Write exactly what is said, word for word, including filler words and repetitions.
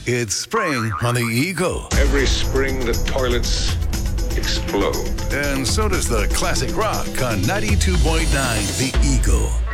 It's spring on the Eagle. Every spring, the toilets explode. And so does the classic rock on ninety-two point nine The Eagle.